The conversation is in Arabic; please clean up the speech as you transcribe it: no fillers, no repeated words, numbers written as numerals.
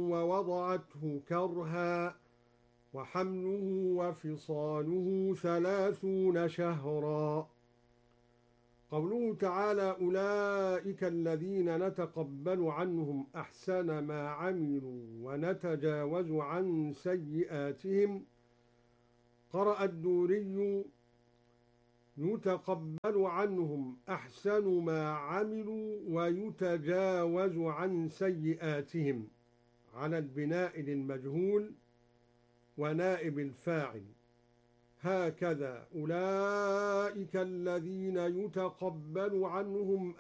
ووضعته كرها وحمله وفصاله 30 شهرا. قوله تعالى أولئك الذين نتقبل عنهم أحسن ما عملوا ونتجاوز عن سيئاتهم. قرأ الدوري يتقبل عنهم أحسن ما عملوا ويتجاوز عن سيئاتهم على البناء للمجهول ونائب الفاعل. هكذا أولئك الذين يتقبل عنهم